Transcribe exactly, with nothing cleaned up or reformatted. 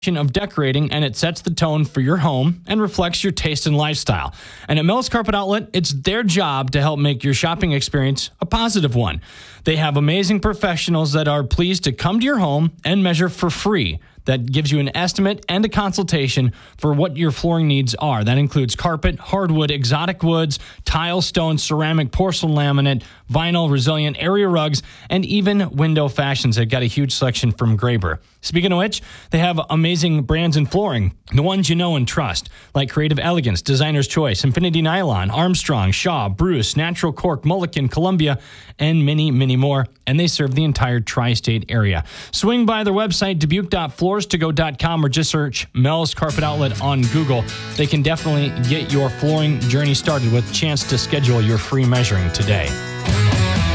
of decorating, and it sets the tone for your home and reflects your taste and lifestyle. And at Mel's Carpet Outlet, it's their job to help make your shopping experience a positive one. They have amazing professionals that are pleased to come to your home and measure for free. That gives you an estimate and a consultation for what your flooring needs are. That includes carpet, hardwood, exotic woods, tile, stone, ceramic, porcelain, laminate, vinyl, resilient, area rugs, and even window fashions. They've got a huge selection from Graber. Speaking of which, they have amazing brands in flooring, the ones you know and trust, like Creative Elegance, Designer's Choice, Infinity Nylon, Armstrong, Shaw, Bruce, Natural Cork, Mullican, Columbia, and many, many more. And they serve the entire tri-state area. Swing by their website, dubuque dot floors to go dot com, or just search Mel's Carpet Outlet on Google. They can definitely get your flooring journey started with a chance to schedule your free measuring today.